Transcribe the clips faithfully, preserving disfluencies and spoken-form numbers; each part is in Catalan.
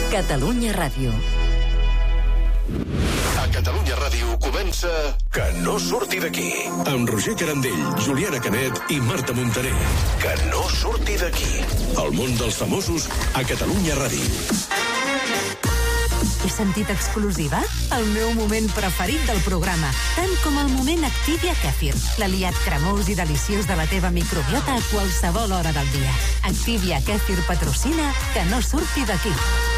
Catalunya Ràdio. A Catalunya Ràdio comença Que no surti d'aquí, amb Roger Carandell, Juliana Canet i Marta Montaner. Que no surti d'aquí. El món dels famosos a Catalunya Ràdio. He sentit exclusiva? El meu moment preferit del programa, tant com el moment Activia Kefir, l'aliat cremós i deliciós de la teva microbiota a qualsevol hora del dia. Activia Kefir patrocina Que no surti d'aquí.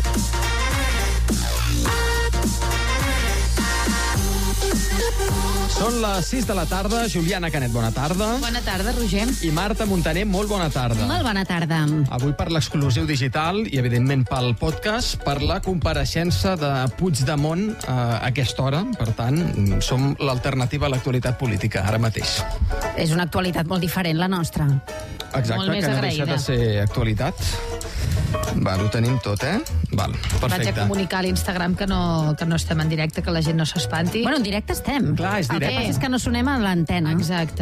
Són les sis de la tarda. Juliana Canet, bona tarda. Bona tarda, Roger. I Marta Montaner, molt bona tarda. Molt bona tarda. Avui per l'exclusiu digital i, evidentment, pel podcast, per la compareixença de Puigdemont eh, a aquesta hora. Per tant, som l'alternativa a l'actualitat política, ara mateix. És una actualitat molt diferent, la nostra. Exacte, molt més que no agraïda. deixa de ser actualitat. Val, ho tenim tot, eh? Val, perfecte. Vaig a comunicar a l'Instagram que no, que no estem en directe, que la gent no s'espanti. Bueno, en directe estem. Clar, és El directe. que passa és que no sonem a l'antena. Exacte.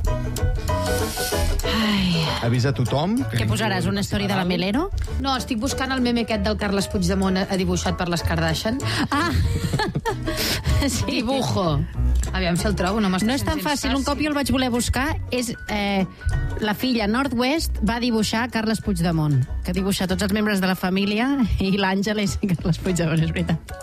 Ai. Avisa a tothom. Què posaràs, una història de la Melero? No, estic buscant el meme aquest del Carles Puigdemont a dibuixat per les Kardashian. Ah! Sí. Dibujo. Aviam si el trobo. No, no és tan fàcil. Un cop jo el vaig voler buscar. És eh, la filla Northwest va dibuixar Carles Puigdemont, que dibuixa tots els membres de la família, i l'Àngel és Carles Puigdemont, és veritat.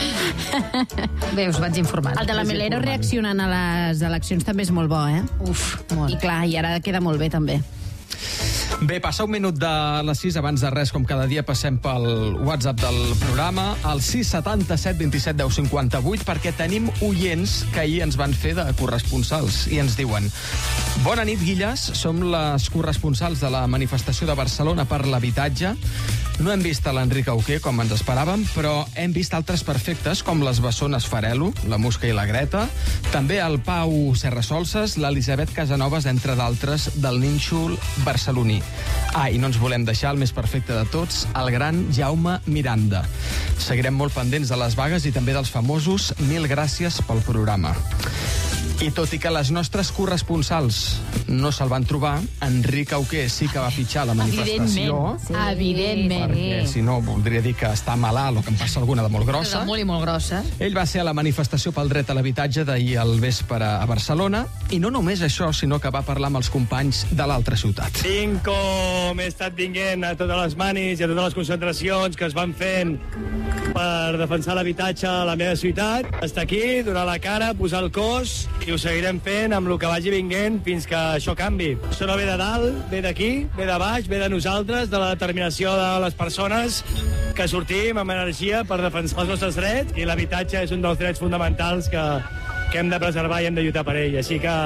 Bé, us vaig informar. El de la Melero reaccionant a les eleccions també és molt bo, eh? Uf, molt. I clar, i ara queda molt bé, també. Bé, passa un minut de les sis. Abans de res, com cada dia, passem pel WhatsApp del programa, al sis setanta-set vint-i-set deu cinquanta-vuit, perquè tenim oients que ahir ens van fer de corresponsals i ens diuen: bona nit, Guilles, som les corresponsals de la manifestació de Barcelona per l'habitatge. No hem vist a l'Enric Auqué, com ens esperàvem, però hem vist altres perfectes, com les bessones Farelo, la Musca i la Greta, també el Pau Serrasolses, l'Elisabet Casanovas, entre d'altres, del nínxol barceloní. Ah, i no ens volem deixar el més perfecte de tots, el gran Jaume Miranda. Seguirem molt pendents de les vagues i també dels famosos. Mil gràcies pel programa. I tot i que les nostres corresponsals no se'l van trobar, Enric Auqué sí que va fitxar la manifestació. Evidentment, sí. Evidentment. Perquè, si no, voldria dir que està malalt o que en passa alguna de molt grossa. De molt i molt grossa. Ell va ser a la manifestació pel dret a l'habitatge d'ahir al vespre a Barcelona, i no només això, sinó que va parlar amb els companys de l'altra ciutat. Tinc com he estat vinguent a totes les manis i a totes les concentracions que es van fent per defensar l'habitatge a la meva ciutat. Estar aquí, donar la cara, posar el cos, i ho seguirem fent amb el que vagi vinguent fins que això canvi. Això no ve de dalt, ve d'aquí, ve de baix, ve de nosaltres, de la determinació de les persones que sortim amb energia per defensar els nostres drets, i l'habitatge és un dels drets fonamentals que, que hem de preservar i hem de lluitar per ell. Així que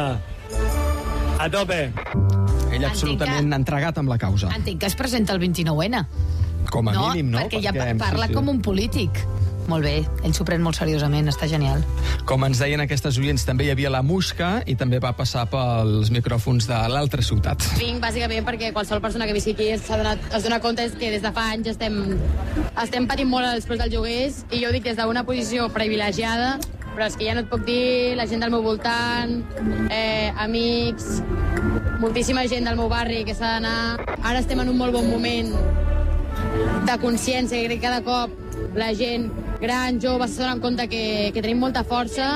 a tope. Ell absolutament que... entregat amb la causa. Entenc que es presenta el vint-i-nou ene. Com a no, mínim, no? Perquè, perquè ja sí, parla sí. com un polític. Molt bé, ell s'ho pren molt seriosament, està genial. Com ens deien aquestes oients, també hi havia la Musca i també va passar pels micròfons de l'altra ciutat. Vinc bàsicament perquè qualsevol persona que visqui aquí s'ha donat, es dona compte que des de fa anys estem, estem patint molt els preus dels lloguers, i jo ho dic des d'una posició privilegiada, però és que ja no et puc dir la gent del meu voltant, eh, amics, moltíssima gent del meu barri que s'ha d'anar. Ara estem en un molt bon moment de consciència, que crec que cada cop la gent gran, jove, se donen compte que, que tenim molta força.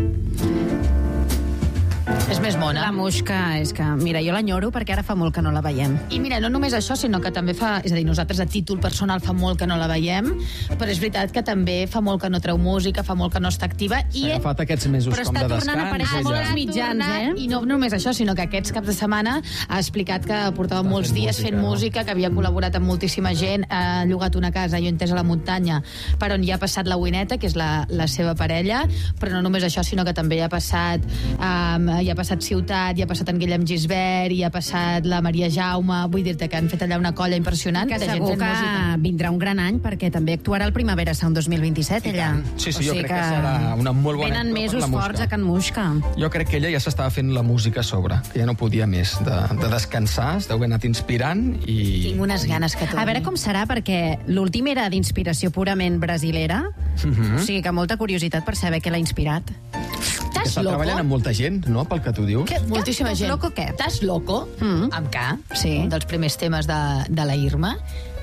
És més mona. La Musca, és que, mira, jo l'enyoro perquè ara fa molt que no la veiem. I mira, no només això, sinó que també fa... És a dir, nosaltres a títol personal fa molt que no la veiem, però és veritat que també fa molt que no treu música, fa molt que no està activa. S'ha agafat aquests mesos però com de descans. Però està tornant a aparèixer molt als mitjans, eh? I no només això, sinó que aquests caps de setmana ha explicat que portava està molts fent dies música, fent no? música, que havia col·laborat amb moltíssima gent, ha llogat una casa, jo he entès, a la muntanya, per on hi ha passat la Wineta, que és la, la seva parella, però no només això, sinó que també hi ha passat, um, hi ha passat Ciutat, hi ha passat en Guillem Gisbert, hi ha passat la Maria Jaume, vull dir-te que han fet allà una colla impressionant. Que de segur gent que música. Vindrà un gran any, perquè també actuarà al Primavera Sound dos mil vint-i-set, ella. Sí, sí, o jo sigui crec que... que serà una molt bona... Venen mesos forts a Can Musca. Jo crec que ella ja s'estava fent la música a sobre, que ja no podia més de, de descansar, es deu haver anat inspirant i... Tinc unes ganes que torni. A veure com serà, perquè l'últim era d'inspiració purament brasilera, uh-huh. o sigui que molta curiositat per saber què l'ha inspirat. Que està treballant amb molta gent, no?, pel que tu dius. Que, moltíssima gent. Loco, què? T'has loco? Mm. Amb K, sí. Un dels primers temes de, de la Irma.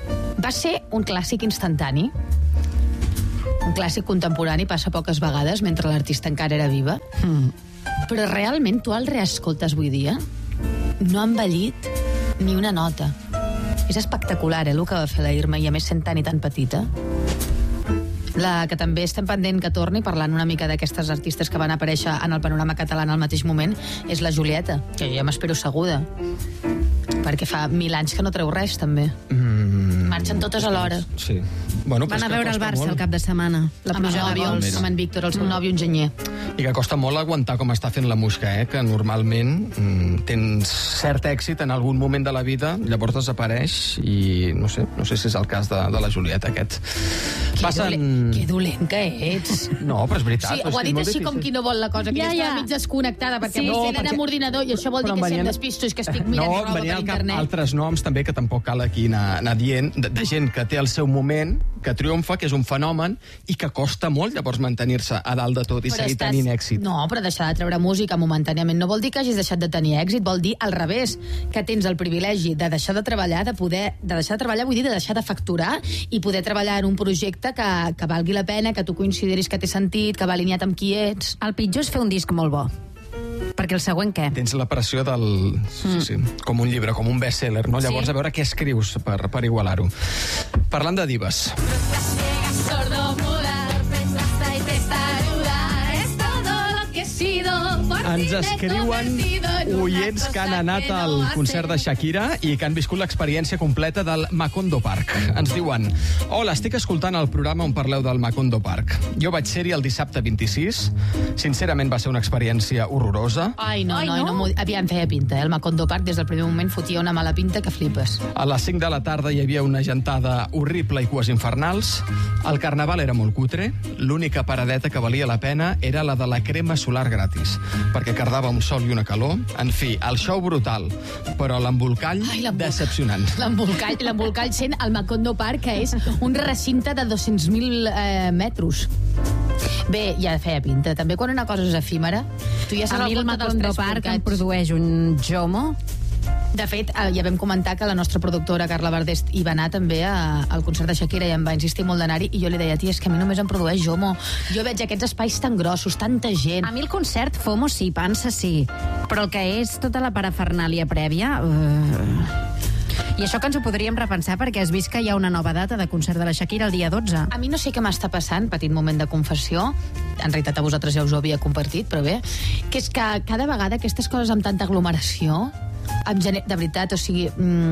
Va ser un clàssic instantani. Un clàssic contemporani passa poques vegades mentre l'artista encara era viva. Mm. Però realment tu el reescoltes avui dia? No ha envellit ni una nota. És espectacular, eh, el que va fer la Irma, i a més sent tan i tan petita. La que també estem pendent que torni, parlant una mica d'aquestes artistes que van aparèixer en el panorama català en al mateix moment, és la Julieta, que jo ja m'espero seguda. Perquè fa mil anys que no treu res, també. Mm, Marxen totes alhora. Sí. Bueno, van a veure el Barça molt. El cap de setmana. La pluja de gols, amb en Víctor, el seu mm. nòvio enginyer. I que costa molt aguantar com està fent la Musca, eh? Que normalment mm, tens cert èxit en algun moment de la vida, llavors desapareix, i no sé, no sé si és el cas de, de la Julieta, aquest. Que, Passen... dolent, que dolent que ets. No, però és veritat. Sí, ho ha dit així com qui no vol la cosa, que ja, ja està mig desconnectada, perquè sí, no, sé d'anar amb ordinador, i això vol dir que venien... si em despisto és que estic mirant no, roba per internet. Altres noms també que tampoc cal aquí anar, anar dient, de, de gent que té el seu moment, que triomfa, que és un fenomen, i que costa molt llavors mantenir-se a dalt de tot i però seguir estàs... tenint èxit. No, però deixar de treure música momentàniament no vol dir que hagis deixat de tenir èxit, vol dir al revés, que tens el privilegi de deixar de treballar, de poder, de deixar de treballar vull dir de deixar de facturar i poder treballar en un projecte que, que valgui la pena, que tu consideris que té sentit, que va alineat amb qui ets. El pitjor és fer un disc molt bo. Perquè el següent què? Tens la pressió del... Sí, mm. sí, com un llibre, com un best-seller, no? Llavors, sí. A veure què escrius per, per igualar-ho. Parlant de divas. Ens escriuen oients que han anat al concert de Shakira i que han viscut l'experiència completa del Macondo Park. Ens diuen: hola, estic escoltant el programa on parleu del Macondo Park. Jo vaig ser-hi el dissabte vint-i-sis. Sincerament va ser una experiència horrorosa. Ai, no, Ai, no, no. no aviam, feia pinta. Eh? El Macondo Park des del primer moment fotia una mala pinta que flipes. A les cinc de la tarda hi havia una gentada horrible i cues infernals. El carnaval era molt cutre. L'única paradeta que valia la pena era la de la crema solar gratis, perquè cardava un sol i una calor. En fi, el show brutal, però l'embolcall decepcionant. L'embolcall, l'embolcall sent el Macondo Park, que és un recinte de dos-cents mil eh, metres. Bé, ja feia pinta. També quan una cosa és efímera, tu ja saps el Macondo Park em produeix un jomo. De fet, ja vam comentar que la nostra productora, Carla Verdest, hi va anar també a, al concert de Shakira i em va insistir molt d'anar-hi, i jo li deia, tia, és que a mi només em produeix jomo. Jo veig aquests espais tan grossos, tanta gent. A mi el concert, FOMO sí, pansa sí, però el que és tota la parafernàlia prèvia... Uh... I això que ens ho podríem repensar perquè has vist que hi ha una nova data de concert de la Shakira el dia dotze. A mi no sé què m'està passant, petit moment de confessió, en realitat a vosaltres ja us ho havia compartit, però bé, que és que cada vegada aquestes coses amb tanta aglomeració em genera, de veritat, o sigui,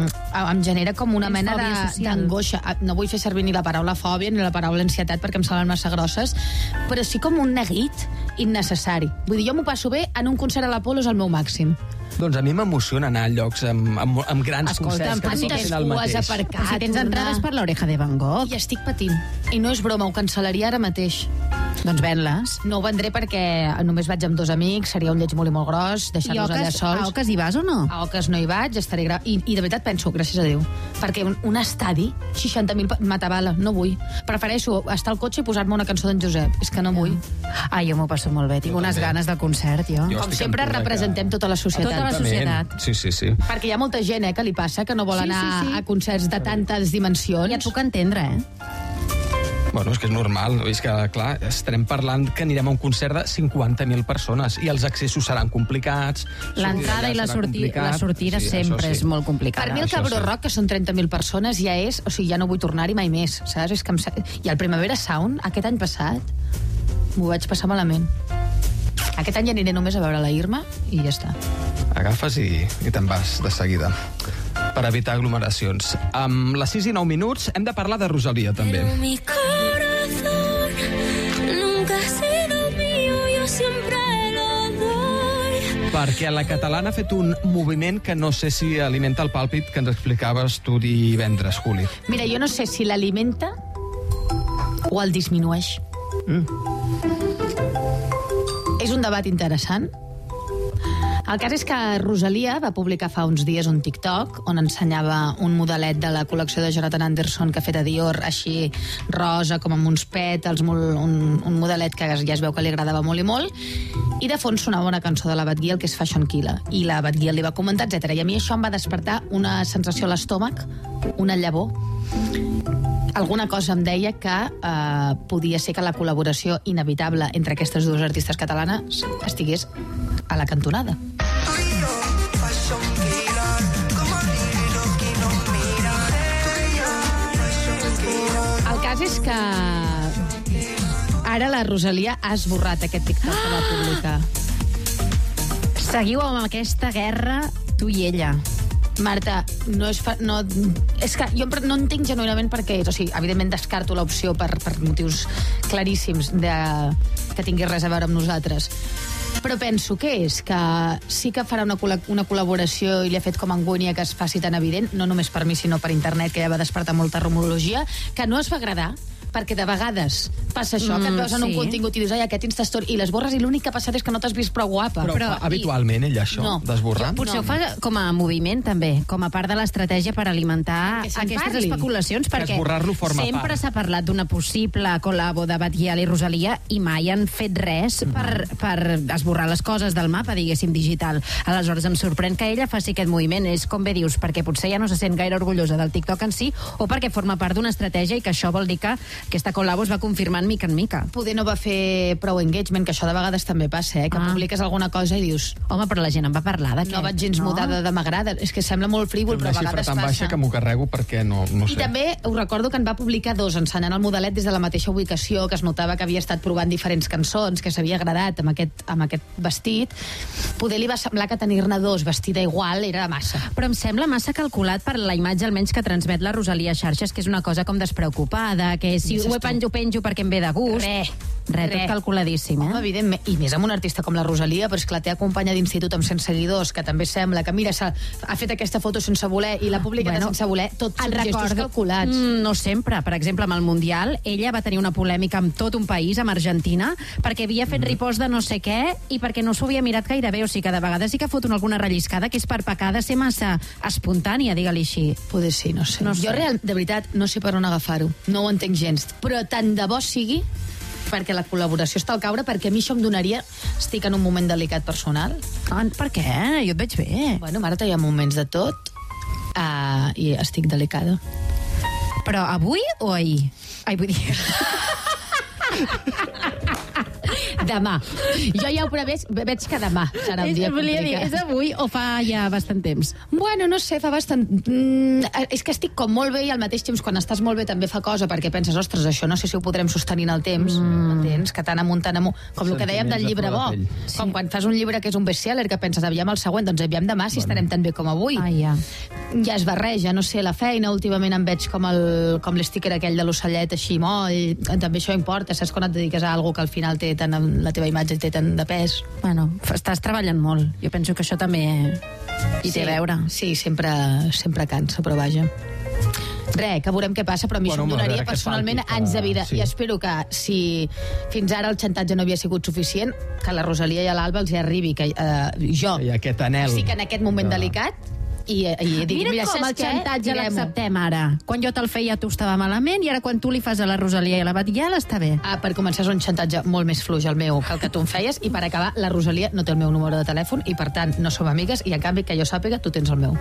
em genera com una mena d'angoixa. No vull fer servir ni la paraula fòbia ni la paraula ansietat perquè em semblen massa grosses, però sí com un neguit innecessari. Vull dir, jo m'ho passo bé en un concert a l'Apolo, és el meu màxim. Doncs a mi m'emociona anar a llocs amb, amb, amb grans Escolta, concerts que no el mateix. Aparcat, si tens entrades per l'Oreja de Van Gogh. I estic patint. I no és broma, ho cancel·laria ara mateix. Doncs ven-les. No ho vendré perquè només vaig amb dos amics, seria un lleig molt i molt gros, deixar-los allà sols. A Oques hi vas o no? A Oques no hi vaig, estaré gra... I, I de veritat penso, gràcies a Déu, perquè un, un estadi, seixanta mil matabala, no vull. Prefereixo estar al cotxe i posar-me una cançó d'en Josep. És que no vull. Ai, jo m'ho passo molt bé. Tinc unes ganes del concert, jo. jo Com sempre, representem tota la societat. Tota la societat. Sí, sí, sí. Perquè hi ha molta gent, eh, que li passa, que no vol sí, anar sí, sí. a concerts de tantes dimensions. I et puc entendre, eh? Bueno, és que és normal. És que, clar, estarem parlant que anirem a un concert de cinquanta mil persones i els accessos seran complicats. L'entrada i la, sorti la sortida sí, sempre sí. És molt complicada. Per mi el Cabró Rock, que són trenta mil persones, ja és... O sigui, ja no vull tornar-hi mai més, saps? És que em... I el Primavera Sound, aquest any passat, m'ho vaig passar malament. Aquest any ja aniré només a veure la Irma i ja està. Agafes i, i te'n vas de seguida per evitar aglomeracions. Amb les sis i nou minuts hem de parlar de Rosalia, també. Pero mi corazón nunca ha sido mío, yo siempre lo doy. Perquè la catalana ha fet un moviment que no sé si alimenta el pàlpit que ens explicaves tu divendres, Juli. Mira, jo no sé si l'alimenta o el disminueix. Mm. És un debat interessant. El cas és que Rosalia va publicar fa uns dies un TikTok on ensenyava un modelet de la col·lecció de Jonathan Anderson que ha fet a Dior, així rosa, com amb uns pètals, molt, un, un modelet que ja es veu que li agradava molt i molt, i de fons sonava una cançó de la Bad Gyal que és Fashion Killa, i la Bad Gyal li va comentar, etcètera. I a mi això em va despertar una sensació a l'estómac, una llavor. Alguna cosa em deia que eh, podia ser que la col·laboració inevitable entre aquestes dues artistes catalanes estigués a la cantonada. El cas és que ara la Rosalia ha esborrat aquest TikTok que va publicar. Seguiu amb aquesta guerra, tu i ella. Marta, no és, fa, no, és que jo no entenc genuïnament per què és. O sigui, evidentment descarto l'opció per, per motius claríssims de, que tingui res a veure amb nosaltres. Però penso que és que sí que farà una, una col·laboració i li ha fet com angúnia que es faci tan evident, no només per mi, sinó per internet, que ja va despertar molta rumorologia, que no es va agradar, perquè de vegades passa això, que et veus en un sí. contingut i dius, ai, aquest Instastory, i les borres i l'únic que ha passat és que no t'has vist prou guapa. Però, però fa habitualment ella això, no. d'esborrar? Potser No. ho fa com a moviment, també, com a part de l'estratègia per alimentar Que se'n aquestes parli. especulacions, Que perquè esborrar-lo forma sempre part. s'ha parlat d'una possible col·labo de Bad Gyal i Rosalia i mai han fet res per, per esborrar les coses del mapa, diguéssim, digital. Aleshores, em sorprèn que ella faci aquest moviment. És com bé dius, perquè potser ja no se sent gaire orgullosa del TikTok en si, o perquè forma part d'una estratègia i que això vol dir que aquesta col·labo es va confirmant mica en mica. Poder no va fer prou engagement, que això de vegades també passa, eh? que Ah. publiques alguna cosa i dius, Home, però la gent en va parlar d'aquest. no vaig gens mudada de m'agrada. És que sembla molt frívol, Té però una a xifra vegades tan passa. baixa que m'ho carrego perquè no, no I sé. també us recordo que en va publicar dos, ensenyant el modelet des de la mateixa ubicació, que es notava que havia estat provant diferents cançons, que s'havia agradat amb aquest, amb aquest vestit. Poder li va semblar que tenir-ne dos vestida igual era massa. Però em sembla massa calculat per la imatge almenys que transmet la Rosalia a xarxes, que és una cosa com despreocupada, que si Dices ho he tu. penjo, penjo perquè em ve de gust. Re. Re, tot Re. calculadíssim, eh? Home, evidentment, i més amb un artista com la Rosalia, però és que la té acompanya d'institut amb cent seguidors, que també sembla que, mira, s'ha, ha fet aquesta foto sense voler i la publica bueno, sense voler, tots són gestos calculats. Mm, no sempre. Per exemple, amb el Mundial, ella va tenir una polèmica amb tot un país, amb Argentina, perquè havia fet mm. ripost de no sé què i perquè no s'ho havia mirat gaire bé. O sigui que de vegades sí que fot una, alguna relliscada que és per pecar de ser massa espontània, digue-li així. Poder sí, no sé. No No sé. jo, real, de veritat, no sé per on agafar-ho. No ho entenc gens. Però tant de bo sigui perquè la col·laboració està al caure, perquè a mi això em donaria... Estic en un moment delicat personal. Ah, per què? Jo et veig bé. Bueno, Marta, hi ha moments de tot uh, i estic delicada. Però avui o ahir? Ai, vull dir... Demà. Jo ja ho prevés, veig que demà serà un És, dia volia dir, complicat. és avui o fa ja bastant temps? Bueno, no sé, fa bastant... Mm, és que estic com molt bé i al mateix temps quan estàs molt bé també fa cosa perquè penses, ostres, això no sé si ho podrem sostenir en el temps. Mm. Entens? Que tant amunt, tant amunt. Com el que dèiem del llibre bo. Sí. Com quan fas un llibre que és un bestseller que penses, aviam el següent, doncs aviam demà si bueno. estarem tan bé com avui. Ah, ja. Ja es barreja, no sé, la feina últimament em veig com el com l'sticker aquell de l'ocellet així moll, també això importa, saps quan et dediques a alguna que al final té tant, la teva imatge té tant de pes. Bueno, estàs treballant molt. Jo penso que això també hi té sí, a veure. Sí, sempre, sempre cansa, però vaja. Res, que veurem què passa, però a mi Bueno, això em a veure donaria què personalment falti, que- anys de vida. sí. I espero que si fins ara el xantatge no havia sigut suficient, que a la Rosalia i a l'Alba els hi arribi, que eh, jo I aquest anel. estic en aquest moment de- delicat i, i dic, Mira, mira, com saps el què? xantatge Tirem-ho. l'acceptem ara. Quan jo te'l feia tu estava malament i ara quan tu li fas a la Rosalia i a la Bad Gyal està bé. Ah, per començar és un xantatge molt més fluix el meu que el que tu em feies, i per acabar la Rosalia no té el meu número de telèfon i per tant no som amigues, i en canvi que jo sàpiga tu tens el meu.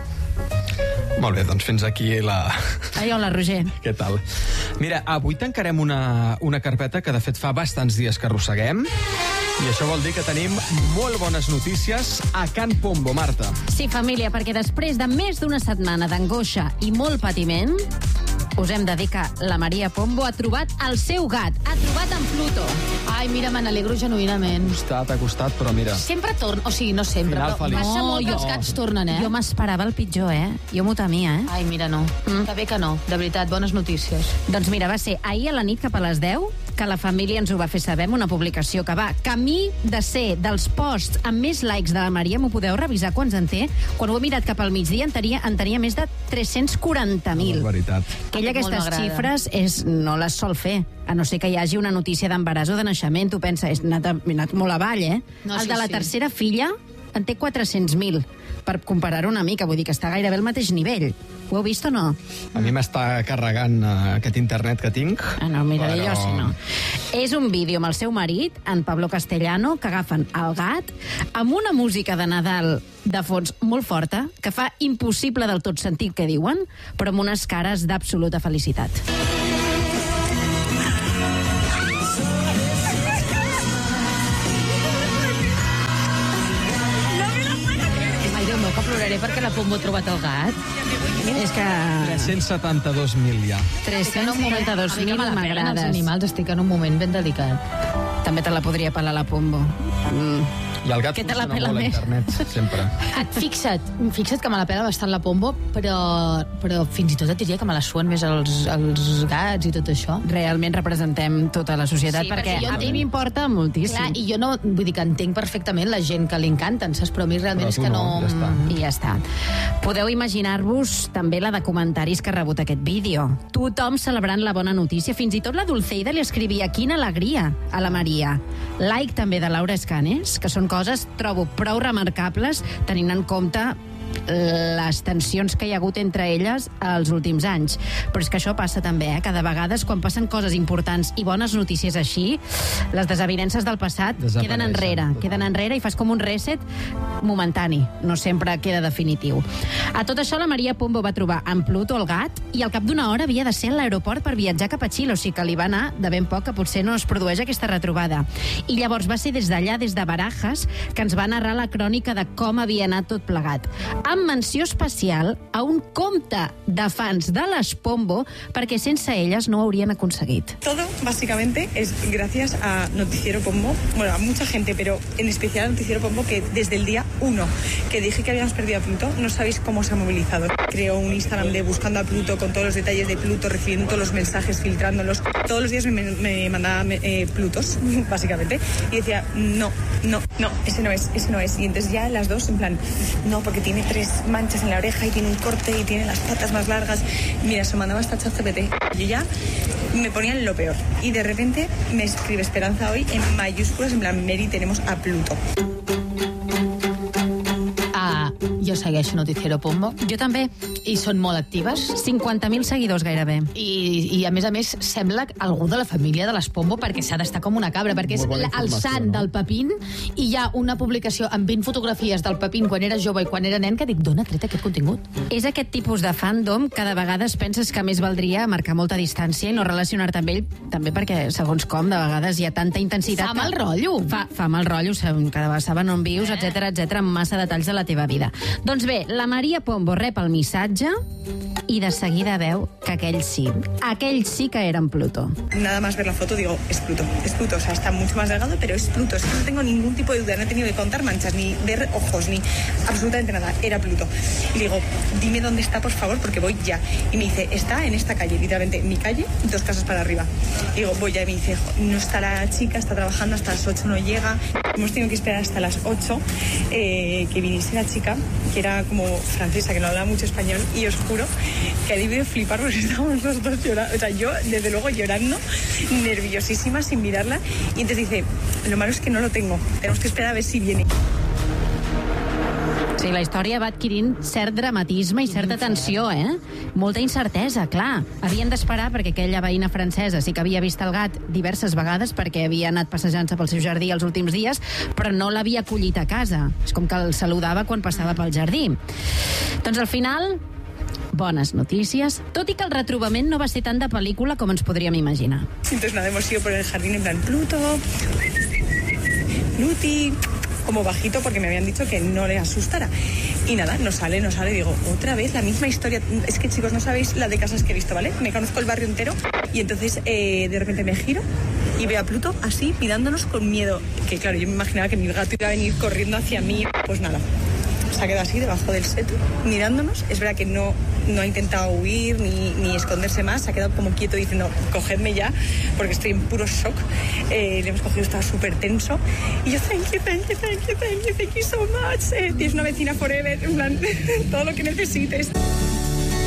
Molt bé, doncs fins aquí la... Ai, hola, Roger. Què tal? Mira, avui tancarem una, una carpeta que de fet fa bastants dies que arrosseguem i això vol dir que tenim molt bones notícies a Can Pombo, Marta. Sí, família, perquè després de més d'una setmana d'angoixa i molt patiment, us hem de dir que la Maria Pombo ha trobat el seu gat. Ha trobat en Pluto. Ai, mira, me n'alegro genuïnament. Ha costat, ha costat, però mira... Sempre torna, o sigui, no sempre, Final però feliç. passa No, molt que jo- els gats tornen, eh? Jo m'esperava el pitjor, eh? Jo m'ho temia, eh? Ai, mira, no. Mm. Que bé que no. De veritat, bones notícies. Doncs mira, va ser ahir a la nit cap a les deu que la família ens ho va fer saber amb una publicació que va camí de ser dels posts amb més likes de la Maria. M'ho podeu revisar quants en té? Quan ho he mirat cap al migdia en tenia, en tenia més de tres-cents quaranta mil. La veritat. Que ella Molt aquestes m'agrada. xifres és, no les sol fer, a no ser que hi hagi una notícia d'embaràs o de naixement. Tu pensa, és anat, ha anat molt avall, eh? No, el sí, de la sí. tercera filla en té quatre-cents mil, per comparar-ho una mica, vull dir que està gairebé al mateix nivell. Ho heu vist o no? A mi m'està carregant uh, aquest internet que tinc. Ah, no, miraré però... jo, si no. És un vídeo amb el seu marit, en Pablo Castellano, que agafen el gat amb una música de Nadal de fons molt forta, que fa impossible del tot sentir què diuen, però amb unes cares d'absoluta felicitat. Ai, Déu meu, que ploraré perquè la Pombo ha trobat el gat. És que... tres-cents setanta-dos mil ja. tres-cents setanta-dos mil m'agrades. Els animals, estic en un moment ben delicat. També te la podria pelar la Pombo. Mm. I el gat Que te la funciona pela molt a més. internet, sempre. Et fixa't, fixa't que me la pela bastant la Pombo, però, però fins i tot et diria que me la suen més els, els gats i tot això. Realment representem tota la societat, Sí, perquè, perquè jo a mi entenc- m'importa moltíssim. Clar, i jo no, vull dir que entenc perfectament la gent que li encanten, saps? Però a mi realment Però és que tu no... no, ja està. I ja està. Podeu imaginar-vos també la de comentaris que ha rebut aquest vídeo. Tothom celebrant la bona notícia, fins i tot la Dulceida li escrivia quina alegria a la Maria. Like també de Laura Escanes, que són coses, trobo, prou remarcables, tenint en compte les tensions que hi ha hagut entre elles els últims anys. Però és que això passa també, eh? Que de vegades, quan passen coses importants i bones notícies així, les desavinences del passat Desapareixen, queden enrere, total. queden enrere i fas com un reset momentani, no sempre queda definitiu. A tot això, la Maria Pombo va trobar en Pluto el gat i al cap d'una hora havia de ser a l'aeroport per viatjar cap a Xile, o sigui que li va anar de ben poc que potser no es produeix aquesta retrobada. I llavors va ser des d'allà, des de Barajas, que ens va narrar la crònica de com havia anat tot plegat. Amb menció especial a un compte de fans de les Pombo, perquè sense elles no ho haurien aconseguit. Todo, básicamente, es gracias a Noticiero Pombo, bueno, a mucha gente, pero en especial a Noticiero Pombo, que desde el día uno que dije que habíamos perdido a Pluto, no sabéis cómo se ha movilizado. Creó un Instagram de buscando a Pluto, con todos los detalles de Pluto, recibiendo todos los mensajes, filtrándolos. Todos los días me, me mandaba eh, Plutos, básicamente, y decía, no, no, no, ese no es, ese no es. Y entonces ya las dos, en plan, no, porque tiene tres manchas en la oreja y tiene un corte y tiene las patas más largas. Mira, se mandaba hasta ChatGPT. Yo ya me ponía en lo peor. Y de repente me escribe Esperanza hoy en mayúsculas, en plan, Mary, tenemos a Pluto. Ah, jo segueixo Noticiero Pombo. Jo també. I són molt actives. cinquanta mil seguidors gairebé. I, i a més a més sembla algú de la família de les Pombo, perquè s'ha d'estar com una cabra, perquè és Molt bona la- el informació, sant no? del Pepín, i hi ha una publicació amb vint fotografies del Pepín quan era jove i quan era nen, que dic, d'on ha tret aquest contingut? És aquest tipus de fandom que de vegades penses que més valdria marcar molta distància i no relacionar-te amb ell, també perquè, segons com, de vegades hi ha tanta intensitat... Fa mal rotllo. Fa, fa mal rotllo, sabem, cada vegada saben on vius, etcètera, etcètera, amb massa detalls de la teva vida. Doncs bé, la Maria Pombo rep el missatge i de seguida veu que aquell sí, aquell sí que era en Pluto. Nada más ver la foto digo, es Pluto, es Pluto, o sea, está mucho más delgado, pero es Pluto, es que no tengo ningún tipo de duda, no he tenido que contar manchas, ni ver ojos, ni absolutamente nada, era Pluto. Y le digo, dime dónde está, por favor, porque voy ya. Y me dice, está en esta calle, literalmente, mi calle, dos casas para arriba. Y digo, voy ya, y me dice, no está la chica, está trabajando, hasta las ocho no llega. Hemos tenido que esperar hasta las ocho eh, que viniese la chica, que era como francesa, que no hablaba mucho español, y os juro que ha debido flipar porque estábamos los dos llorando, o sea, yo desde luego llorando, nerviosísima, sin mirarla, y entonces dice, lo malo es que no lo tengo, tenemos que esperar a ver si viene. Sí, la història va adquirint cert dramatisme i certa tensió, eh? Molta incertesa, clar. Havien d'esperar perquè aquella veïna francesa sí que havia vist el gat diverses vegades perquè havia anat passejant-se pel seu jardí els últims dies, però no l'havia acollit a casa. És com que el saludava quan passava pel jardí. Doncs al final, bones notícies, tot i que el retrobament no va ser tant de pel·lícula com ens podríem imaginar. Entonces nada, hemos ido por el jardín en plan, Pluto, Pluti, como bajito porque me habían dicho que no le asustara. Y nada, no sale, no sale. Digo, otra vez la misma historia. Es que, chicos, no sabéis la de casas que he visto, ¿vale? Me conozco el barrio entero. Y entonces, eh, de repente me giro y veo a Pluto así, mirándonos con miedo. Que claro, yo me imaginaba que mi gato iba a venir corriendo hacia mí. Pues nada, se ha quedado así, debajo del seto, mirándonos. Es verdad que no, no ha intentado huir ni, ni esconderse más. Se ha quedado como quieto diciendo, cogedme ya, porque estoy en puro shock. Eh, le hemos cogido, estaba súper tenso. Y yo, thank you, thank you, thank you, thank you, thank you so much. Eh, tienes una vecina forever, en plan, todo lo que necesites.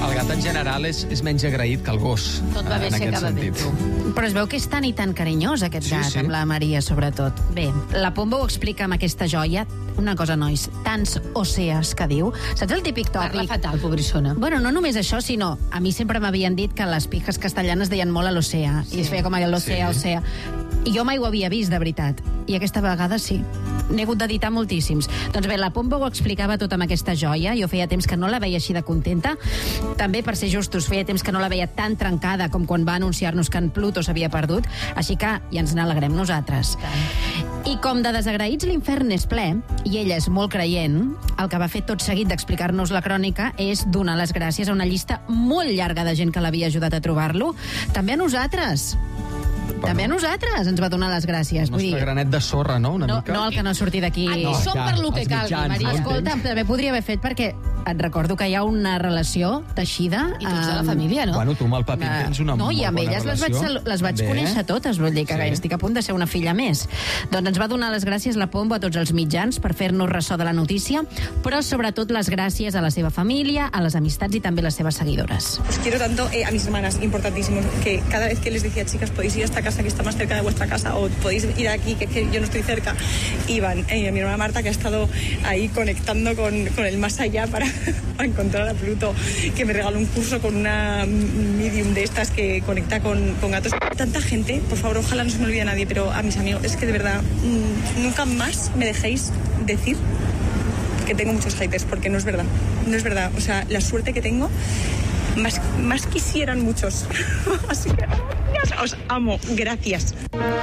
El gat en general és, és menys agraït que el gos. Tot va bé en si aquest acaba bé, sentit. tu. Però es veu que és tan i tan carinyós, aquest Sí, gat, sí. amb la Maria, sobretot. Bé, la Pombo ho explica amb aquesta joia. Una cosa, nois, tants ocees que diu. Saps el típic tòpic? Parla fatal, pobrissona. Bueno, no només això, sinó... A mi sempre m'havien dit que les piques castellanes deien molt a l'oceà. Sí. I es feia com l'oceà, Sí. oceà. I jo mai ho havia vist, de veritat. I aquesta vegada sí. N'he hagut d'editar moltíssims. Doncs bé, la Pombo ho explicava tot amb aquesta joia. Jo feia temps que no la veia així de contenta. També, per ser justos, feia temps que no la veia tan trencada com quan va anunciar-nos que en Pluto s'havia perdut. Així que ja ens n'alegrem nosaltres. I com de desagraïts l'infern és ple, i ella és molt creient, el que va fer tot seguit d'explicar-nos la crònica és donar les gràcies a una llista molt llarga de gent que l'havia ajudat a trobar-lo. També a nosaltres. També a nosaltres ens va donar les gràcies. El nostre granet de sorra, no? Una no, mica. no el que no ha sortit d'aquí. Aquí No, som ja, per lo que els calgui, mitjans, Maria. no? Escolta, també podria haver fet perquè et recordo que hi ha una relació teixida... I tots de la amb- família, no? Bueno, tu amb el Papín Eh, tens una no, molt i amb bona elles les vaig, relació. salu- les vaig Bé. conèixer totes, vull dir que Sí. estic a punt de ser una filla més. Doncs ens va donar les gràcies la Pombo a tots els mitjans per fer-nos ressò de la notícia, però sobretot les gràcies a la seva família, a les amistats i també a les seves seguidores. Os quiero tanto, eh, a mis hermanas, importantísimo, que cada vez que les decía, chicas, podéis ir a esta casa que está más cerca de vuestra casa, o podéis ir aquí, que, que yo no estoy cerca, iban. Eh, mi hermana Marta, que ha estado ahí conectando con, con el más allá para, para encontrar a Pluto, que me regaló un curso con una medium de estas que conecta con, con gatos. Tanta gente, por favor, ojalá no se me olvide a nadie, pero a mis amigos, es que de verdad, mmm, nunca más me dejéis decir que tengo muchos haters, porque no es verdad, no es verdad. O sea, la suerte que tengo, más, más quisieran muchos. Así que, gracias, os amo, gracias.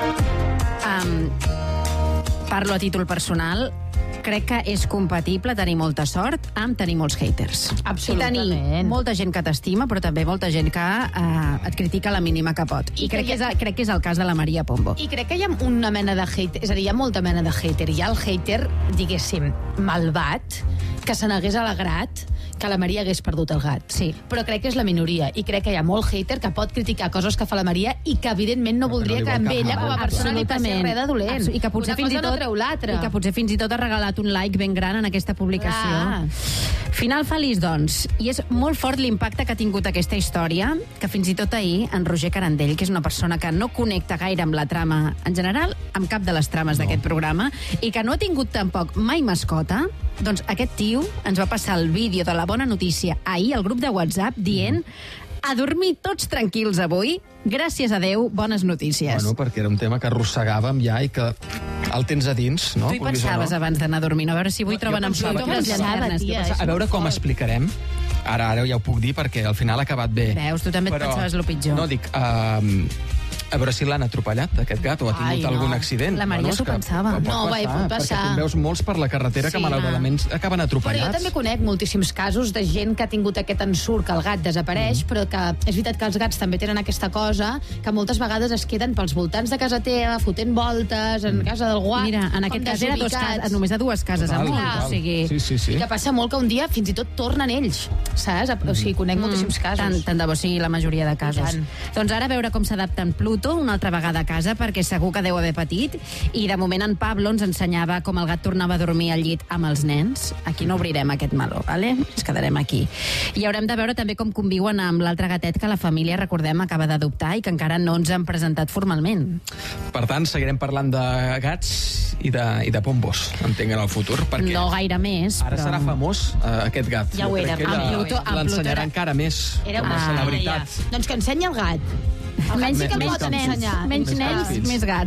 Um, parlo a títol personal. Crec que és compatible tenir molta sort amb tenir molts haters. Absolutament. I tenir molta gent que t'estima, però també molta gent que uh, et critica la mínima que pot. I, I crec, que que hi ha- és, crec que és el cas de la Maria Pombo. I crec que hi ha una mena de hater, és a dir, hi ha molta mena de hater. Hi ha el hater, diguéssim, malvat, que se n'hagués alegrat que la Maria hagués perdut el gat. Sí. Però crec que és la minoria. I crec que hi ha molt hater que pot criticar coses que fa la Maria i que, evidentment, no Però que voldria no li que vol amb cap ella, mal. com a persona, li passés res de dolent. Absolut- I que potser Una fins i cosa tot no treu l'altra. I que potser fins i tot ha regalat un like ben gran en aquesta publicació. Clar. Final feliç, doncs. I és molt fort l'impacte que ha tingut aquesta història, que fins i tot ahir en Roger Carandell, que és una persona que no connecta gaire amb la trama, en general, amb cap de les trames no. d'aquest programa, i que no ha tingut tampoc mai mascota, doncs aquest tio ens va passar el vídeo de la bona notícia ahir al grup de WhatsApp dient a dormir tots tranquils avui, gràcies a Déu, bones notícies. Bueno, perquè era un tema que arrossegàvem ja i que el tens a dins, no? Tu hi Vulguis o pensaves no. abans d'anar a dormir, no? A veure si avui Jo troben amb pensava Pluto que- les llanternes. tia, Què és A veure com fort. explicarem. Ara, ara ja ho puc dir perquè al final ha acabat bé. Veus, tu també et Però, pensaves lo pitjor. No, dic... Uh, a veure si l'han atropellat, aquest gat, o ha tingut Ai, no. algun accident. La Maria és s'ho que pensava. pot No, vai, pot passar. Perquè tu en veus molts per la carretera Sí, que malauradament acaben Però atropellats. jo també conec moltíssims casos de gent que ha tingut aquest ensurt, que el gat desapareix, mm. però que és veritat que els gats també tenen aquesta cosa, que moltes vegades es queden pels voltants de casa teva, fotent voltes, en casa d'algú. Mira, en aquest cas era dos cases, només a dues cases Total, amunt. total. O sigui, Sí, sí, sí. I que passa molt que un dia fins i tot tornen ells, saps? O sigui, conec moltíssims casos. Tant, tant de bo sigui la majoria de casos. tant. Doncs ara a veure com s'adapta en Pluto una altra vegada a casa, perquè segur que deu haver patit. I de moment en Pablo ens ensenyava com el gat tornava a dormir al llit amb els nens. Aquí no obrirem aquest meló, vale? Ens quedarem aquí. I haurem de veure també com conviuen amb l'altre gatet que la família, recordem, acaba d'adoptar i que encara no ens han presentat formalment. Per tant, seguirem parlant de gats i de, i de pombos, entenc, en el futur, perquè No gaire més, ara però... serà famós, eh, aquest gat. Ja ho Jo crec era. que Amb ella Pluto- amb Pluto l'ensenyarà era- encara més Era com a una celebritat. estrella. Doncs que ensenyi el gat. El gat sí que el Menys pot campis. ensenyar. Menys Més nens, campis. més gat.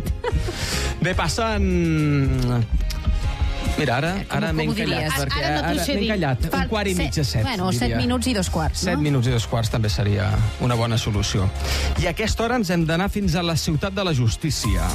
Bé, passen... Mira, ara, ara com m'he ho encallat, diries? perquè Ara no t'ho ara sé m'he dir. encallat. Fa Un quart i mig de set, Bueno, set diria. minuts i dos quarts, no? Set minuts i dos quarts també seria una bona solució. I a aquesta hora ens hem d'anar fins a la ciutat de la justícia,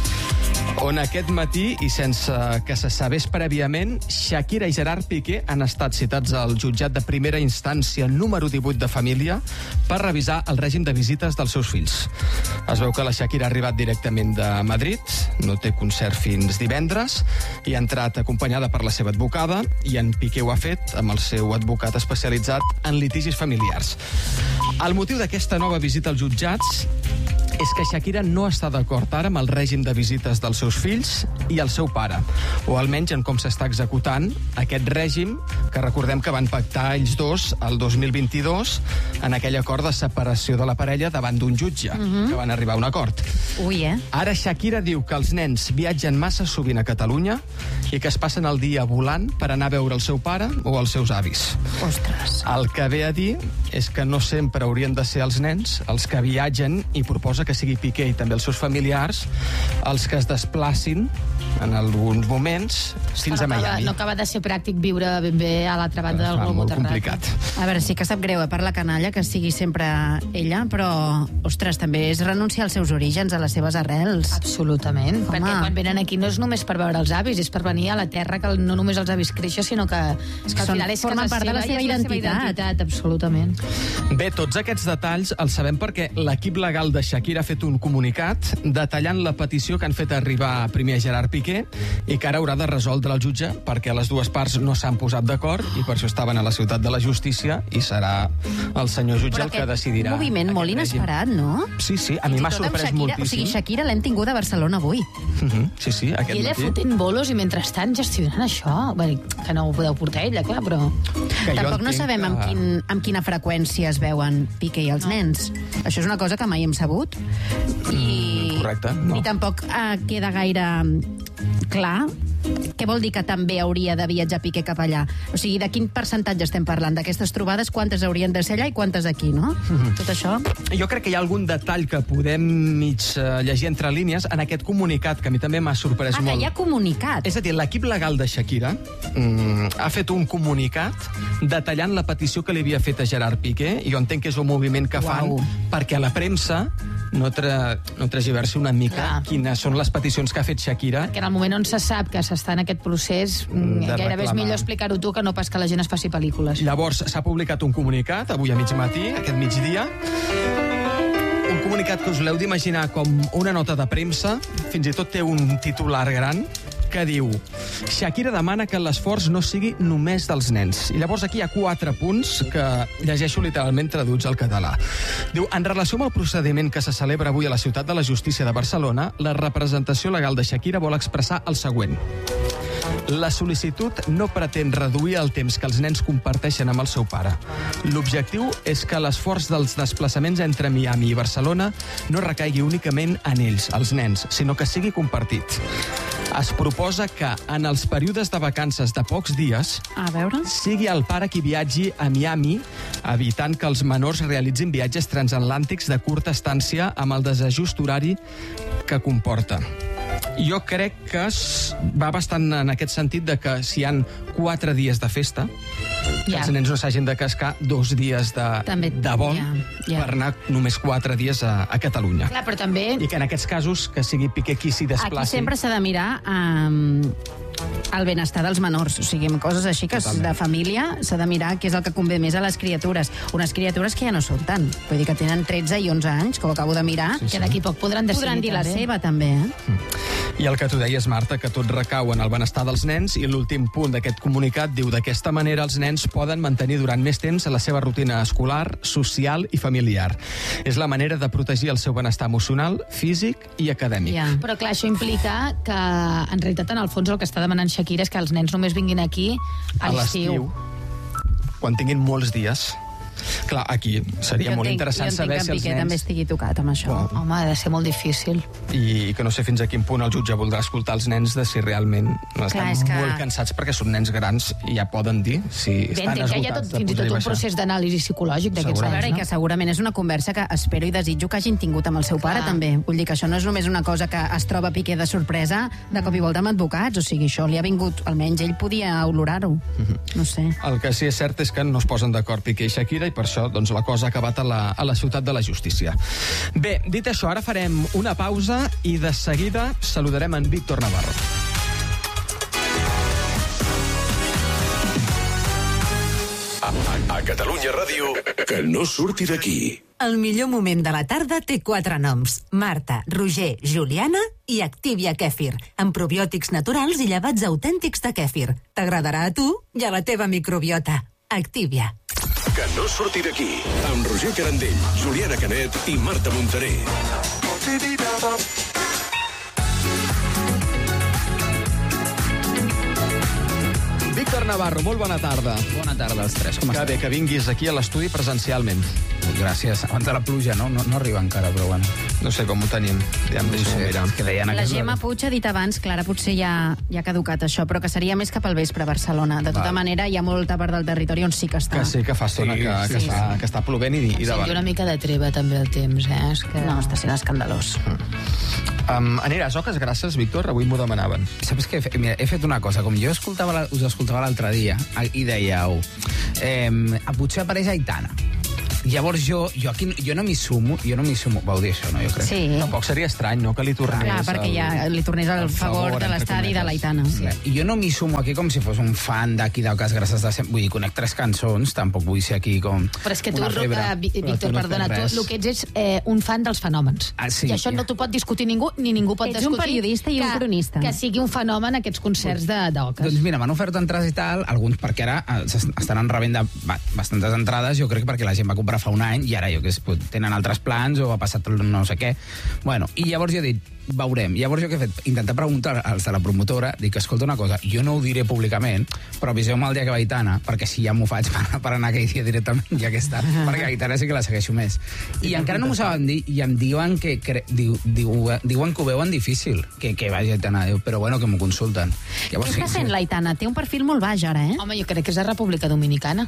on aquest matí, i sense que se sabés prèviament, Shakira i Gerard Piqué han estat citats al jutjat de primera instància número divuit de família per revisar el règim de visites dels seus fills. Es veu que la Shakira ha arribat directament de Madrid, no té concert fins divendres, i ha entrat acompanyada per la seva advocada, i en Piqué ho ha fet amb el seu advocat especialitzat en litigis familiars. El motiu d'aquesta nova visita als jutjats és que Shakira no està d'acord ara amb el règim de visites dels seus fills i el seu pare, o almenys en com s'està executant aquest règim que recordem que van pactar ells dos el dos mil vint-i-dos en aquell acord de separació de la parella davant d'un jutge, mm-hmm. que van arribar a un acord. Ui, eh? Ara Shakira diu que els nens viatgen massa sovint a Catalunya i que es passen el dia volant per anar a veure el seu pare o els seus avis. Ostres. El que ve a dir és que no sempre haurien de ser els nens els que viatgen i proposa que sigui Piqué i també els seus familiars els que es desplacin en alguns moments fins no a Miami. Acaba, no acaba de ser pràctic viure ben bé a l'altra banda del globo terràqueo. Complicat. A veure, sí que sap greu, eh, per la canalla, que sigui sempre ella, però, ostres, també és renunciar als seus orígens, a les seves arrels. Absolutament. Home. Perquè quan venen aquí no és només per veure els avis, és per venir a la terra que no només els avis créixer, sinó que, és que al Són, final és formen casa part de la seva i és identitat. La seva identitat, absolutament. Bé, tots aquests detalls els sabem perquè l'equip legal de Shakira ha fet un comunicat detallant la petició que han fet arribar primer a Gerard Piqué i que ara haurà de resoldre el jutge perquè les dues parts no s'han posat d'acord i per això estaven a la ciutat de la justícia i serà el senyor jutge Però el que decidirà. Un moviment molt inesperat, no? Sí, sí, a mi m'ha sorprès Shakira, moltíssim. O sigui, Shakira l'hem tingut a Barcelona avui. Uh -huh, sí, sí, aquest I ella matí. fotent bolos i mentrestant gestionant això. Bé, que no ho podeu portar ella, clar, però... Que Tampoc no entenc sabem que... amb, quin, amb quina freqüència es veuen Piqué i els no. nens. Això és una cosa que mai hem sabut. I, Mm, correcte, no. I tampoc eh, queda gaire clar què vol dir que també hauria de viatjar Piqué cap allà? O sigui, de quin percentatge estem parlant? D'aquestes trobades, quantes haurien de ser allà i quantes aquí, no? Mm-hmm. Tot això... Jo crec que hi ha algun detall que podem mig uh, llegir entre línies en aquest comunicat, que a mi també m'ha sorprès Ah, molt. que hi ha comunicat. És a dir, l'equip legal de Shakira mm, ha fet un comunicat detallant la petició que li havia fet a Gerard Piqué, i jo entenc que és un moviment que fan Uau. perquè a la premsa no, tra no transgiversi una mica Clar. quines són les peticions que ha fet Shakira. Que en el moment on se sap que s'està en aquest procés, De gairebé reclamar. és millor explicar-ho tu que no pas que la gent es faci pel·lícules. Llavors s'ha publicat un comunicat avui a mig matí, aquest migdia, un comunicat que us l'heu d'imaginar com una nota de premsa, fins i tot té un titular gran, que diu Shakira demana que l'esforç no sigui només dels nens. I llavors aquí hi ha quatre punts que llegeixo literalment traduïts al català. Diu, en relació amb el procediment que se celebra avui a la Ciutat de la Justícia de Barcelona, la representació legal de Shakira vol expressar el següent. La sol·licitud no pretén reduir el temps que els nens comparteixen amb el seu pare. L'objectiu és que l'esforç dels desplaçaments entre Miami i Barcelona no recaigui únicament en ells, els nens, sinó que sigui compartit. Es proposa que, en els períodes de vacances de pocs dies, A veure... sigui el pare qui viatgi a Miami, evitant que els menors realitzin viatges transatlàntics de curta estància amb el desajust horari que comporta. Jo crec que es va bastant en aquest sentit de que si hi ha quatre dies de festa, que Ja. els nens no s'hagin de cascar dos dies de, També, de vol ja, ja. per anar només quatre dies a, a Catalunya. Clar, però també... I que en aquests casos que sigui Piqué qui s'hi desplaci. Aquí sempre s'ha de mirar um, el benestar dels menors, o sigui, amb coses així que Totalment. de família s'ha de mirar què és el que convé més a les criatures. Unes criatures que ja no són tant, vull dir que tenen tretze i onze anys, que ho acabo de mirar, Sí, sí. Que d'aquí poc podran decidir podran dir la també. seva també, eh? I el que tu deies, Marta, que tot recau en el benestar dels nens, i l'últim punt d'aquest comunicat diu d'aquesta manera els nens poden mantenir durant més temps la seva rutina escolar, social i familiar. És la manera de protegir el seu benestar emocional, físic i acadèmic. Ja. Però clar, això implica que en realitat en el fons el que està demanant Shakira és que els nens només vinguin aquí a A l'estiu, quan tinguin molts dies. Clar, aquí seria Jo molt entenc- interessant jo saber entenc si que els Piqué també nens... estigui tocat amb això. Bon. Home, ha de ser molt difícil. I que no sé fins a quin punt el jutge voldrà escoltar els nens de si realment no estan és que- molt cansats perquè són nens grans i ja poden dir si Bé, estan entenc que hi ha esgotats tot, de fins i pujar tot un baixar. procés d'anàlisi psicològic d'aquests A Segurament. veure, i nens, que no? segurament és una conversa que espero i desitjo que hagin tingut amb el seu pare, Clar. també. Vull dir que això no és només una cosa que es troba Piqué de sorpresa de cop i volta amb advocats, o sigui, això li ha vingut, almenys ell podia olorar-ho. No sé. El que sí és cert és que no es posen d'acord Piqué i Shakira i per això doncs, la cosa ha acabat a la, a la ciutat de la justícia. Bé, dit això, ara farem una pausa i de seguida saludarem en Víctor Navarro. A, a, a Catalunya Ràdio, que no surti d'aquí. El millor moment de la tarda té quatre noms. Marta, Roger, Juliana i Activia Kèfir, amb probiòtics naturals i llevats autèntics de kèfir. T'agradarà a tu i a la teva microbiota. Activia. Que no surti d'aquí. Amb Roger Carandell, Juliana Canet i Marta Montaner. Víctor Navarro, molt bona tarda. Bona tarda als tres. Com que estàs? bé que vinguis aquí a l'estudi presencialment. Gràcies. Abans de la pluja, no? No, no arriba encara, però bueno. No sé com ho tenim. Ja em deixo sé, mirar. que deien La que- Gemma Puig ha dit abans, Clara, potser ja, ja ha caducat això, però que seria més cap al vespre a Barcelona. De tota Val. manera, hi ha molta part del territori on sí que està. Que sí, que fa estona Sí, que, que, sí, està, que està plovent i, i Senti davant. una mica de treva, també, el temps, eh? És que... No, està sent escandalós. Um, aniràs a Oques Grasses, Víctor? Avui m'ho demanaven. Saps què? He fet? Mira, he fet una cosa. Com jo escoltava la, us escoltava l'altre dia i dèieu eh, potser apareix Aitana. Llavors jo, jo aquí jo no m'hi sumo, jo no m'hi sumo. Vau dir això, no? Jo crec. Sí. Tampoc seria estrany, no?, que li tornés... Clar, perquè el- ja li tornés el, el favor, favor, de entre l'estadi de cometes. l'Aitana. Sí. I jo no m'hi sumo aquí com si fos un fan d'aquí d'Oques Grasses de sempre. Vull dir, conec tres cançons, tampoc vull ser aquí com Però és que tu, una febre. uh, Víctor, tu no perdona, fas tu res. el que ets és eh, un fan dels fenòmens. Ah, sí, I això ja. no t'ho pot discutir ningú, ni ningú pot Ets un discutir... periodista i un que, cronista. Que sigui un fenomen aquests concerts de d'Oques. Doncs mira, m'han ofert entrades i tal, alguns perquè ara eh, s'est- estaran rebent de, ba, bastantes entrades, jo crec perquè la gent va comprar fa un any i ara jo que es, tenen altres plans o ha passat no sé què. Bueno, i llavors jo he dit, veurem. Llavors jo què he fet? Intentar preguntar als de la promotora, dic, escolta una cosa, jo no ho diré públicament, però aviseu-me el dia que va Aitana, perquè si ja m'ho faig per, per anar aquell dia directament, ja que està, perquè Aitana sí que la segueixo més. I encara no m'ho saben dir, i em diuen que, cre, diu, diu, diuen que ho veuen difícil, que, que vagi Aitana, diu, però bueno, que m'ho consulten. Què està fent l'Aitana? Té un perfil molt baix ara, eh? Home, jo crec que és a República Dominicana.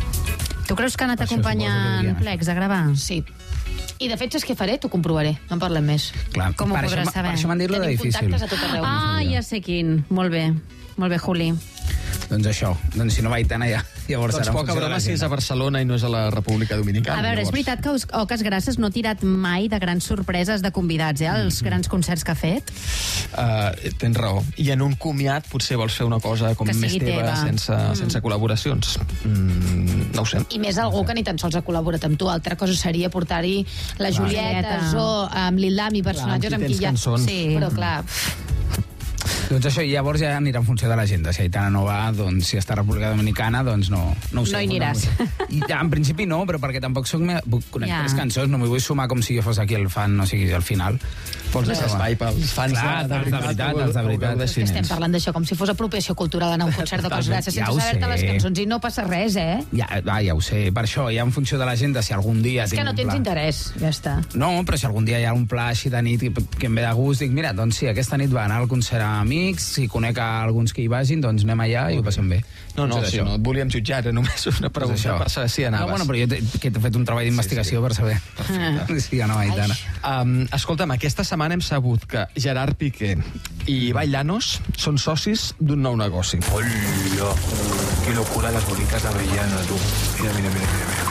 Tu creus que ha anat Això acompanyant suposo que Plex a gravar? Sí. I de fet, saps què faré? T'ho comprovaré. No en parlem més. Clar, Com ho per podràs això, saber? Per això m'han dit lo de Tenim difícil. contactes a tot arreu. Ah, ja sé quin. Molt bé. Molt bé, Juli. Doncs això, doncs si no va Aitana ja, llavors Doncs serà en poca funció de broma la si és a gent. Barcelona i no és a la República Dominicana. A veure, és llavors. veritat que Os- Oques Grasses no ha tirat mai de grans sorpreses de convidats, eh? Els grans concerts que ha fet. Uh, tens raó. I en un comiat potser vols fer una cosa com Que més sigui teva, teva. sense, mm. sense col·laboracions. Mm, no ho sé. I més algú que ni tan sols ha col·laborat amb tu. Altra cosa seria portar-hi la Julieta, Julieta. Zo, amb Lil-Lami, personatges Clar, amb aquí qui tens ja... cançons. Sí, però clar... Doncs això, i llavors ja anirà en funció de l'agenda. Si Aitana no va, doncs si està a República Dominicana, doncs no, no ho sé. No hi aniràs. I ja, en principi no, però perquè tampoc soc... Me... Conec Ja. tres cançons, no m'hi vull sumar com si jo fos aquí el fan, o sigui, al final. Vols No. deixar espai pels fans Clar, de, de, els de veritat, els de veritat. És que estem parlant d'això com si fos apropiació cultural anar a un concert de Oques Grasses Ja sense ho saber-te sé. les cançons i no passa res, eh? Ja, va, ja ho sé, per això, ja en funció de l'agenda, si algun dia... És que tinc no un tens pla. interès, ja està. No, però si algun dia hi ha un pla així de nit i que em ve de gust, dic, mira, doncs sí, aquesta nit va anar al concert a Amics, si conec a alguns que hi vagin, doncs anem allà i ho passem bé. No, no, Doncs si això. no et volíem jutjar, era només una pregunta Doncs això. per saber si anaves. No, bueno, però jo t'he- que t'he fet un treball d'investigació per saber si anava Aitana. Um, escolta'm, aquesta setmana hem sabut que Gerard Piqué i Ibai Llanos són socis d'un nou negoci. ¡Hola! ¡Qué locura las bolitas de avellana, tú! Mira, mira, mira, mira, mira.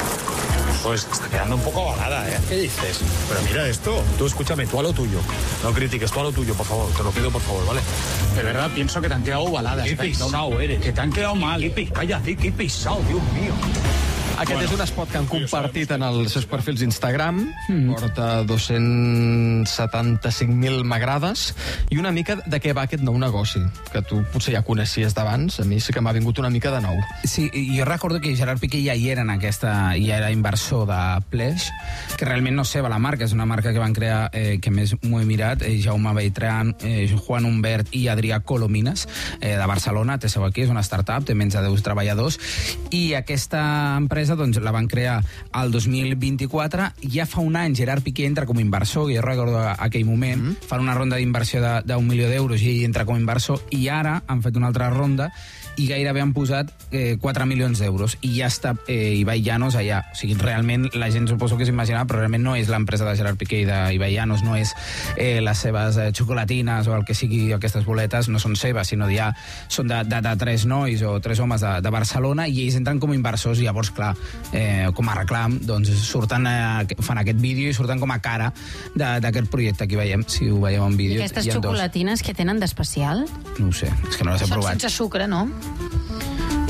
Pues está quedando un poco ovalada, ¿eh? ¿Qué dices? Pero mira esto. Tú escúchame, tú a lo tuyo. No critiques, tú a lo tuyo, por favor. Te lo pido, por favor, ¿vale? De verdad pienso que te han quedado ovaladas. Qué pesado eres. Que te han quedado mal. Qué pe... Cállate, qué pesado, Dios mío. Aquest bueno, és un spot que han compartit en els seus perfils d'Instagram, mm. porta dos-cents setanta-cinc mil m'agrades, i una mica de què va aquest nou negoci, que tu potser ja coneixies d'abans, a mi sí que m'ha vingut una mica de nou. Sí, jo recordo que Gerard Piqué ja hi era en aquesta, ja era inversor de Pleix, que realment no és seva la marca, és una marca que van crear, eh, que més m'ho he mirat, eh, Jaume Beltrán, eh, Juan Humbert i Adrià Colomines, eh, de Barcelona, té seu aquí, és una startup, té menys de deu treballadors, i aquesta empresa doncs, la van crear el dos mil vint-i-quatre, ja fa un any Gerard Piqué entra com a inversor, jo recordo aquell moment, mm -hmm. fan una ronda d'inversió d'un milió d'euros i ell entra com a inversor, i ara han fet una altra ronda i gairebé han posat eh, quatre milions d'euros i ja està eh, Ibai Llanos allà. O sigui, realment la gent suposo que s'imaginava, però realment no és l'empresa de Gerard Piqué i d'Ibai Llanos, no és eh, les seves eh, xocolatines o el que sigui, aquestes boletes, no són seves, sinó ja són de, de, de tres nois o tres homes de, de Barcelona, i ells entren com a inversors i llavors, clar, eh, com a reclam, doncs surten, eh, fan aquest vídeo i surten com a cara d'aquest projecte. Aquí veiem, si ho veiem en vídeo. I aquestes hi ha dos. xocolatines que tenen d'especial? No ho sé, és que no les he Són provat. sense sucre, no?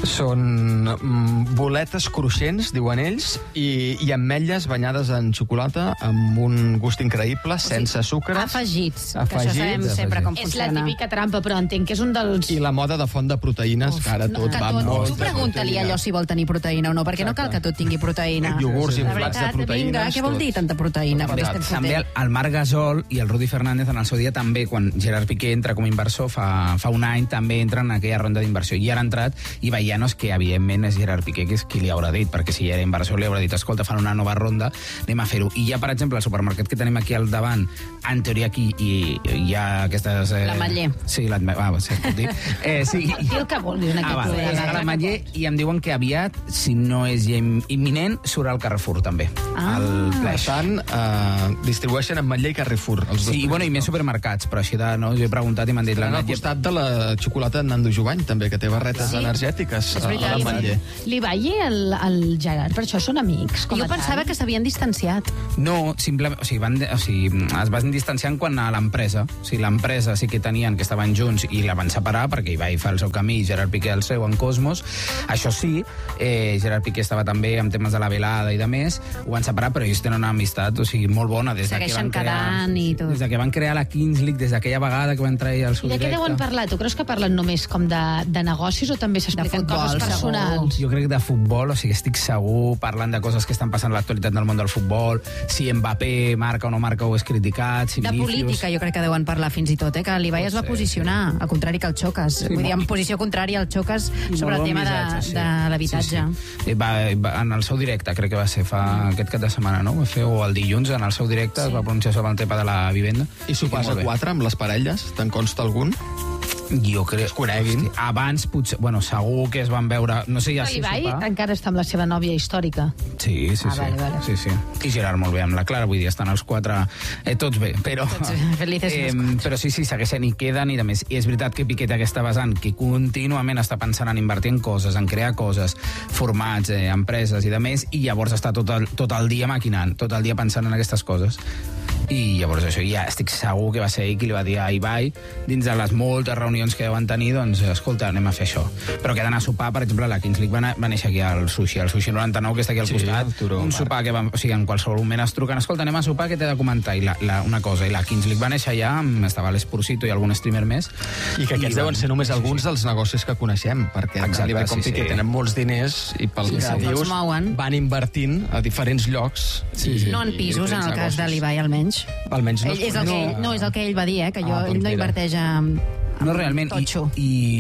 Són mm, boletes cruixents, diuen ells, i, i ametlles banyades en xocolata amb un gust increïble, sense sucre. Afegits, Afegits. que això sabem sempre com És la funciona. típica trampa, però entenc que és un dels... I la moda de font de proteïnes, que ara tot Que va tot, molt... tu pregunta-li allò si vol tenir proteïna o no, perquè no cal que tot tingui proteïna. Iogurts La inflats de veritat, proteïnes, vinga, què vol tot. dir tanta proteïna? També, Perquè estem també el, fotent. el Marc Gasol i el Rudi Fernández en el seu dia també, quan Gerard Piqué entra com a inversor fa, fa un any, també entra en aquella ronda d'inversió. I ara ha entrat, i veient que evidentment és Gerard Piqué que és qui li haurà dit, perquè si ja era inversor li haurà dit, escolta, fan una nova ronda, anem a fer-ho. I ja, per exemple, el supermercat que tenim aquí al davant, en teoria aquí hi, hi ha aquestes... Eh... L'Ametller. Sí, l'Ametller, ah, sí, pot dir. Eh, sí, Dir el que vulguis en Ah, aquest va, és a programa. l'Ametller, i em diuen que aviat, si no és ja im- imminent, surt al Carrefour, també. Ah. El Per Pleix. tant, eh, distribueixen Ametller i Carrefour. Els dos Sí, i, bueno, i més supermercats, però així de... No, jo he preguntat i m'han dit... Al l'Ametller- costat de la xocolata de Nando Jovany, també, que té barretes Sí. energètiques. És a veritat. l'Ametller. L'Ibai i el, el Gerard, per això són amics. Com Jo a pensava tal. que s'havien distanciat. No, simplement, o sigui, van, o sigui, es van distanciant quan a l'empresa. O sigui, l'empresa sí que tenien que estaven junts i la van separar perquè Ibai fa el seu camí i Gerard Piqué el seu en Cosmos. Això sí, eh, Gerard Piqué estava també amb temes de la velada i de més, ho van separar, però ells tenen una amistat, o sigui, molt bona. Des de que Segueixen van crear, quedant i tot. Des de que van crear la Kings League, des d'aquella vegada que van trair el I seu de què directe. deuen parlar? Tu creus que parlen només com de, de negocis o també s'expliquen futbol, coses personals? Jo crec que de futbol, o sigui, estic segur, parlant de coses que estan passant a l'actualitat del món del futbol, si Mbappé marca o no marca o és criticat, si De Vinícius... política jo crec que deuen parlar fins i tot, eh? que l'Ibai es va posicionar, al contrari que el Xocas. Sí, Vull dir, en molt- posició contrària al Xocas sobre el Molt bon tema de, missatge, sí. de l'habitatge. Sí, sí. Eh, Va, va, en el seu directe, crec que va ser fa aquest cap de setmana, no? Va fer, o el dilluns, en el seu directe, sí. Es va pronunciar sobre el tema de la vivenda. I sopars a quatre amb les parelles? Te'n consta algun? Jo crec... Es coneguin. Hosti, abans, potser... Bueno, segur que es van veure... No sé ja Però si l'Ibai sopar... encara està amb la seva nòvia històrica. Sí, sí, Ah, sí. vale, vale. sí, sí. I Gerard molt bé amb la Clara, vull dir, estan els quatre eh, tots bé, però... Tots bé, felices eh, los però sí, sí, segueixen i queden, i de més. I és veritat que Piqué té aquesta vessant, que contínuament està pensant en invertir en coses, en crear coses, formats, eh, empreses i de més, i llavors està tot el, tot el dia maquinant, tot el dia pensant en aquestes coses. I llavors això, ja estic segur que va ser ell qui li va dir a Ibai, dins de les moltes reunions que van tenir, doncs, escolta, anem a fer això. Però que d'anar a sopar, per exemple, la Kings League va, na- va néixer aquí al Sushi, al Sushi noranta-nou, que està aquí al Sí, costat. al Turó, un Marc. sopar que va, o sigui, en qualsevol moment es truquen, escolta, anem a sopar, que t'he de comentar. I la, la, una cosa, i la Kings League va néixer allà, amb- estava l'Esporcito i algun streamer més. I que aquests I deuen van- ser només sí, alguns sí. dels negocis que coneixem, perquè Exacte, l'Ibai com sí, Piqué sí. tenen molts diners i pel Sí, que sí. dius Els mouen. van invertint a diferents llocs. Sí, sí. No en pisos, en el cas de l'Ibai. l'Ibai, almenys. Almenys no. Ell és el que ell, no, és el que ell va dir, eh? que jo, Ah, ell no tonteres. inverteix en, No, realment, i, totxo.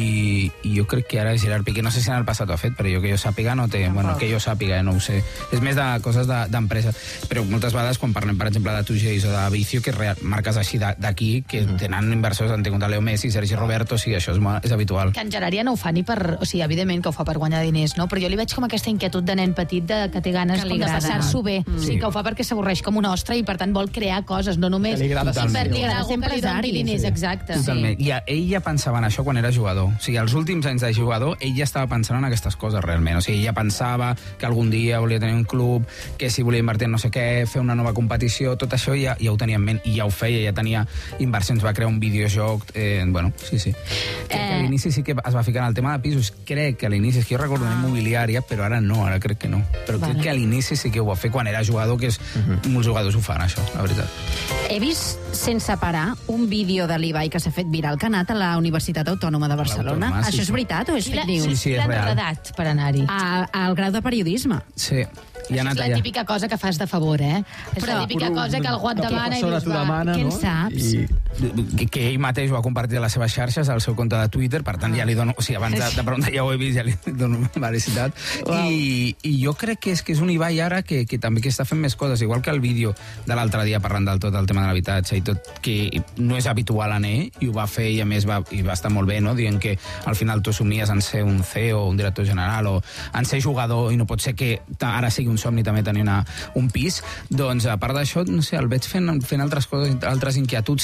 i, i jo crec que ara Gerard Piqué, no sé si en el passat ho ha fet, però jo que jo sàpiga no té, bueno, que jo sàpiga, eh, no ho sé. És més de coses de- d'empresa. Però moltes vegades, quan parlem, per exemple, de Tugeix o de Vicio, que real, marques així de- d'aquí, que tenen inversors, han tingut a Leo Messi, Sergi Roberto, sí, això és, mo- és habitual. Que en Gerard ja no ho fa ni per... O sigui, evidentment que ho fa per guanyar diners, no? Però jo li veig com aquesta inquietud de nen petit de, que té ganes Que li com de agrada. passar-s'ho bé. Mm. Sí, Sí. que ho fa perquè s'avorreix com un ostre i, per tant, vol crear coses, no només Que li agrada invertir ser- en algú que li doni empresari, diners, sí. exacte. Totalment. I a- ell ja pensava en això quan era jugador. O sigui, els últims anys de jugador, ell ja estava pensant en aquestes coses, realment. O sigui, ell ja pensava que algun dia volia tenir un club, que si volia invertir en no sé què, fer una nova competició, tot això ja, ja ho tenia en ment, i ja ho feia, ja tenia inversions, va crear un videojoc, eh, bueno, sí, sí. Crec que a l'inici sí que es va ficar en el tema de pisos. Crec que a l'inici, és que jo recordo una immobiliària, però ara no, ara crec que no. Però Vale. crec que a l'inici sí que ho va fer quan era jugador, que és, molts jugadors ho fan, això, la veritat. He vist, sense parar, un vídeo de l'Ibai que s'ha fet viral, que ha anat a la Universitat Autònoma de Barcelona. L'Autònoma, sí, Això és sí. veritat o és I la, fake news? Sí, sí, és l'han real. redat per anar-hi. A, al grau de periodisme. Sí, i ha Això anat és la allà. típica cosa que fas de favor, eh? És la Però- típica cosa que algú et Una demana i professora dius, t'ho va, demana, què en no? saps? I... que, que ell mateix ho ha compartit a les seves xarxes, al seu compte de Twitter, per tant ja li dono, o sigui, abans de, de preguntar ja ho he vist, ja li dono veracitat. I, I jo crec que és que és un Ibai ara que, que també que està fent més coses, igual que el vídeo de l'altre dia parlant del tot el tema de l'habitatge i tot, que no és habitual en ell, i ho va fer i a més va, i va estar molt bé, no? Dient que al final tu somies en ser un C E O, un director general, o en ser jugador, i no pot ser que ara sigui un somni també tenir una, un pis, doncs a part d'això, no sé, el veig fent, fent altres coses, altres inquietuds, també està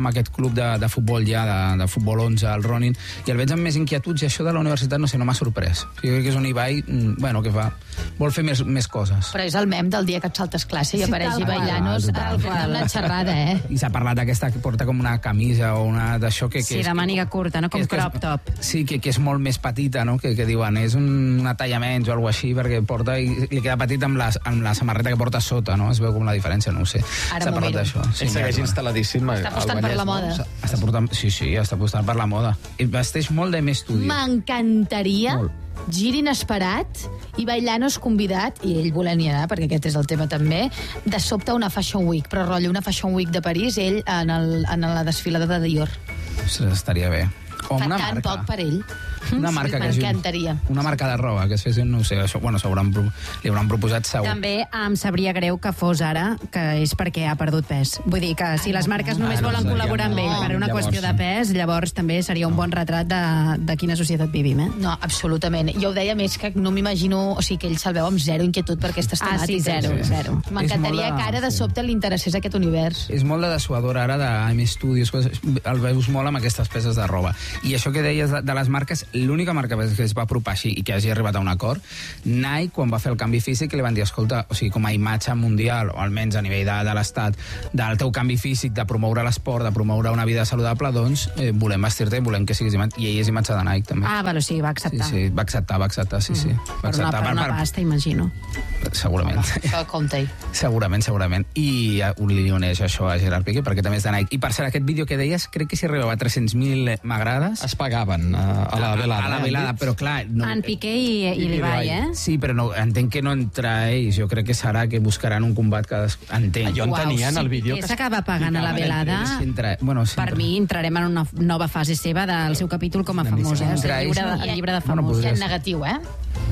amb aquest club de, de futbol ja, de, de futbol onze, el Ronin, i el veig amb més inquietuds, i això de la universitat, no sé, no m'ha sorprès. Jo crec que és un Ibai, bueno, que fa... Vol fer més, més coses. Però és el mem del dia que et saltes classe i Sí, apareix tal Ibai qual. Llanos, Total, al total. una xerrada, eh? I s'ha parlat d'aquesta que porta com una camisa o una d'això que... que Sí, és, de màniga curta, no? Com que és- que és- crop top. Sí, que, que és molt més petita, no? Que, que diuen, és un, una talla menys o alguna així, perquè porta i li queda petit amb la, amb la samarreta que porta a sota, no? Es veu com la diferència, no ho sé. Ara S'ha m'ho parlat miro. d'això. Ell segueix mira, instal·ladíssim al Està apostant per Vallès, la moda. no? Està portant, sí, sí, està apostant per la moda. I vesteix molt de més estudi. M'encantaria Molt. gir inesperat, Ibai Llanos convidat, i ell volent-hi anar, perquè aquest és el tema també, de sobte una Fashion Week, però rotllo una Fashion Week de París, ell en, el, en la desfilada de Dior. Ostres, estaria bé. O Fa una tant marca. poc per ell. Una marca que hagi- M'encantaria. Una marca de roba, que es fes, no ho sé, això, bueno, s'hauran pro- li hauran proposat segur. També em sabria greu que fos ara, que és perquè ha perdut pes. Vull dir que si les marques només Ah, no, volen no, col·laborar amb ja ell no. per una Llavors- qüestió de pes, llavors també seria un bon retrat de, de quina societat vivim, eh? No, absolutament. Jo ho deia més que no m'imagino... O sigui, que ell se'l veu amb zero inquietud per aquestes Ah, sí, temàtiques. zero, zero. M'encantaria És molt de- que ara de sí. sobte li interessés aquest univers. És molt de dessuadora ara de M Studios, coses, el veus molt amb aquestes peces de roba. I això que deies de, de les marques, l'única marca que es va apropar així i que hagi arribat a un acord, Nike, quan va fer el canvi físic, li van dir, escolta, o sigui, com a imatge mundial, o almenys a nivell de, de l'estat, del teu canvi físic, de promoure l'esport, de promoure una vida saludable, doncs eh, volem vestir-te i volem que siguis imatge. I ell és imatge de Nike, també. Ah, val, o sigui, va Sí, acceptar. sí, va acceptar, va acceptar, sí, sí. Va Per una, acceptar, per una pasta, imagino. segurament. Això compta-hi. Segurament, segurament. I eh, li uneix això a Gerard Piqué, perquè també és de Nike. I per cert, aquest vídeo que deies, crec que si arribava a tres-cents mil m'agrades. Es pagaven a, a la velada. A la eh, velada, han dit? però clar... No, En Piqué i, i l'Ibai, eh? Sí, però no, entenc que no entra ells. Jo crec que serà que buscaran un combat cadascú. Entenc. Jo entenia en el vídeo Piqué s'acaba pagant a la velada. Si entra, bueno, si Per entra. mi entrarem en una nova fase seva del seu capítol com a famós, eh? O sigui, el llibre de, el llibre de Bueno, famós. I podria en ser. negatiu, eh?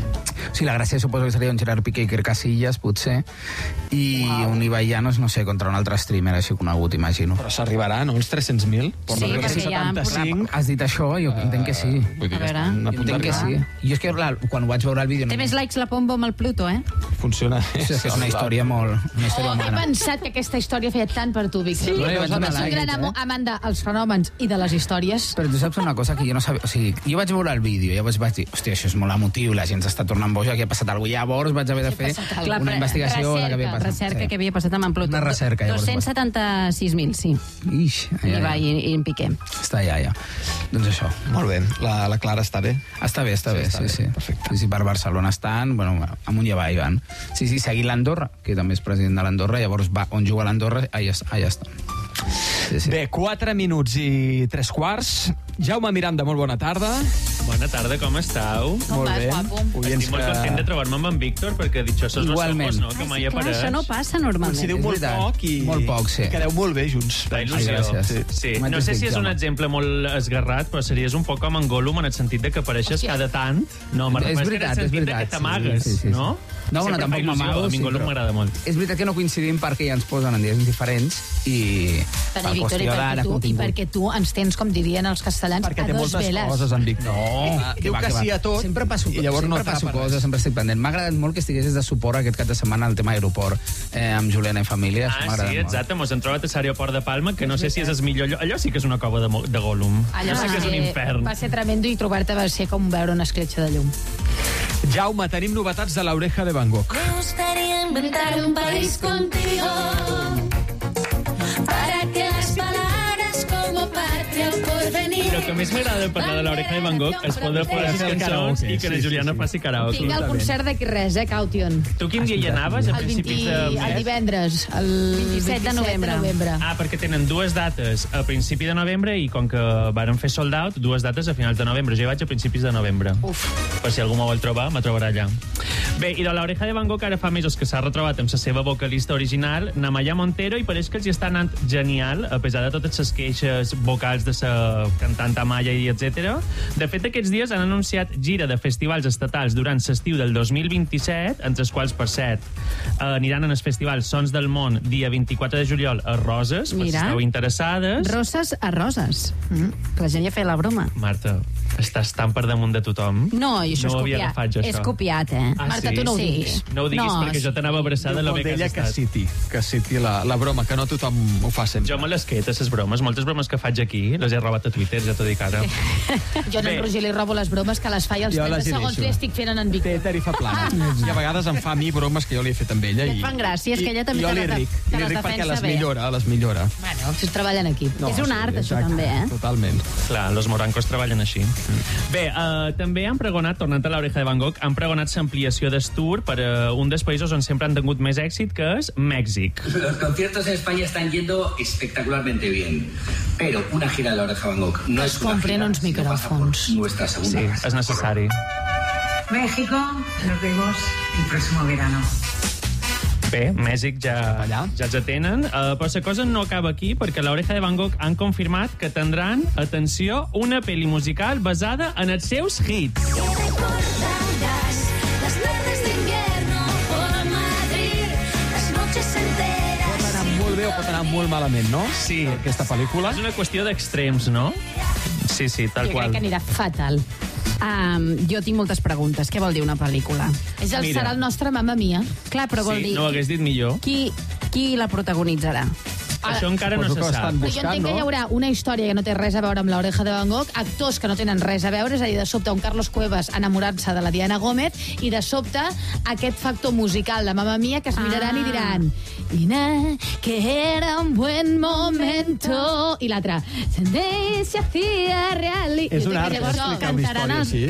Sí, la gràcia suposo que seria un Gerard Piqué i Iker Casillas, potser, i wow. un Ibai Llanos, no sé, contra un altre streamer així conegut, imagino. Però s'arribarà, no? Uns tres-cents mil? Sí, perquè ja han setanta-cinc. Has dit això? Jo entenc que sí. Vull dir A que veure. estan a punt Entenc que d'arribar. sí. Jo és que clar, quan ho vaig veure el vídeo... Té No... més likes la Pombo amb el Pluto, eh? Funciona. És, és una història molt... Una història Oh, he humana. pensat que aquesta història feia tant per tu, Víctor. Sí, Tu jo vaig ets donar un like, gran eh? amo- amant dels fenòmens i de les històries. Però tu saps una cosa que jo no sabia... O sigui, jo vaig veure el vídeo i llavors vaig dir, hòstia, això és molt emotiu, la gent s'està tornant boja, aquí ha passat alguna cosa. Llavors vaig haver de fer passat alguna Clar, una però- investigació de què havia passat. Recerca Sí. que havia passat amb en Pluto. Una recerca, llavors. dos-cents setanta-sis mil, sí. Ix, ai, ai, Ibai i, i en Piqué. Està allà, ja. Doncs això. Molt bé. La, la Clara està bé? Està bé, està Sí, bé, està sí, bé, sí. perfecte. Sí, sí, per Barcelona estan, bueno, amunt i avall van. Sí, sí, seguint l'Andorra, que també és president de l'Andorra, llavors va on juga l'Andorra, allà, allà està. Sí, sí. Bé, quatre minuts i tres quarts. Jaume Miranda, molt bona tarda. Bona tarda, com esteu? Com molt vas, bé. guapo? Oients Estic molt que- content de trobar-me amb en Víctor, perquè dichosos los Igualment. ojos, no?, que mai Clar, apareix. això no passa normalment. Coincidiu És molt veritat. poc i... Molt poc, sí. i quedeu molt bé junts. La Ai, il·lusió. gràcies. Sí. sí. M'ha No sé si desitjat, és un home. exemple molt esgarrat, però series un poc com en Gollum en el sentit de que apareixes cada tant. No, me És refereixo veritat, en el és sentit de veritat, que t'amagues, sí, sí, sí, sí. no? No, bueno, Sempre tampoc fa il·lusió. m'amago, A mi en sí, Gollum però- m'agrada molt. És veritat que no coincidim perquè ja ens posen en dies diferents i... Però, per Víctor, i qüestió de- perquè, de tu, i contingut. perquè tu ens tens, com dirien els castellans, Perquè a té dos moltes veles. coses, en Víctor. No, Diu que sí a tot Sempre passo, i llavors sempre no fa passo per res. coses, sempre estic pendent. M'ha agradat molt que estiguessis de suport aquest cap de setmana al tema aeroport eh, amb Juliana i família. Això m'ha Ah, agradat sí, molt. exacte. Mos hem trobat a l'aeroport de Palma, que no sé si és el millor lloc. Allò sí que és una cova de, mo- de Gollum. Allò Allò sí va que és un ser- infern. Va ser tremendo i trobar-te va ser com veure una escletxa de llum. Jaume, tenim novetats de l'Oreja de Van Gogh. Me gustaría inventar un país contigo para que las palabras como patria o porvenir. El que més m'agrada de parlar de l'Oreja de Van Gogh és poder posar les el cançons karaoke, i que la sí, sí, Juliana sí. faci karaoke. Tinc el concert d'aquí res, eh, Caution. Tu quin dia hi anaves? A El, vint, principis de el mes? divendres, el vint-i-set de novembre. novembre. Ah, perquè tenen dues dates a principi de novembre i com que varen fer sold out, dues dates a finals de novembre. Jo hi vaig a principis de novembre. Uf. Per si algú me vol trobar, me trobarà allà. Bé, i de l'Oreja de Van Gogh ara fa mesos que s'ha retrobat amb la seva vocalista original, Namaya Montero, i pareix que els hi està anant genial, a pesar de totes les queixes vocals de la cantant Santa Maia i etcètera. De fet, aquests dies han anunciat gira de festivals estatals durant l'estiu del dos mil vint-i-set, entre els quals, per cert, aniran en el festival Sons del Món dia vint-i-quatre de juliol a Roses, per si esteu interessades. Roses a Roses. Mm. Que la gent ja feia la broma. Marta, estàs tan per damunt de tothom. No, i això no és havia copiat. agafat jo, És això. copiat, eh? Ah, Marta, sí? tu no ho Sí. diguis. No ho diguis No, perquè jo t'anava abraçada de lo bé que has d'ella que estat. citi, que citi la, la broma, que no tothom ho fa sempre. Jo me les quedo, les bromes. Moltes bromes que faig aquí les he robat a Twitter, ja t'ho dic ara. Jo no, en Roger li robo les bromes que les fa i els Jo trenta les hi segons deixo. li estic fent en en Víctor. Té tarifa plana. I a vegades em fa a mi bromes que jo li he fet amb ella. I et I, fan gràcia, és que ella també i jo te li les- ric, te li les ric perquè defensa les bé. millora, les millora. Bueno, això és treballar en equip. No, és un sí, art, això exacte, també, eh? Totalment. Clar, los morancos treballen així. Bé, uh, també han pregonat, tornant a l'Oreja de Van Gogh, han pregonat l'ampliació del tour per uh, un dels països on sempre han tingut més èxit, que és Mèxic. Los conciertos en España están yendo espectacularmente bien, pero una gira de la Oreja Van Gogh no es una Compren gira, uns sino pasa por micròfons. nuestra segunda Sí, casa. és necessari. México, nos vemos el próximo verano. Bé, Mèxic ja, ja els atenen, uh, però la cosa no acaba aquí, perquè l'Oreja de Van Gogh han confirmat que tindran, atenció, una pel·li musical basada en els seus hits. Las tardes de invierno por Madrid, las noches enteras. Pot anar molt bé o pot anar molt malament, no? Sí. Aquesta pel·lícula. És una qüestió d'extrems, no? Sí, sí, tal Jo qual. crec que anirà fatal. Um, jo tinc moltes preguntes. Què vol dir una pel·lícula? És el, Mira. serà el nostre Mamma Mia. Clar, però vol Sí, dir... no ho hagués dit millor. Qui, qui la protagonitzarà? Això encara no Suposo se que sap. estan Però jo entenc que hi haurà una història que no té res a veure amb l'Oreja de Van Gogh, actors que no tenen res a veure, és a dir, de sobte un Carlos Cuevas enamorant-se de la Diana Gómez i de sobte aquest factor musical de Mamma Mia que es miraran Ah. i diran Ina, que era un buen momento i l'altre se hacía real i És jo un entenc art, que llavors explicar una cantaran història els, així.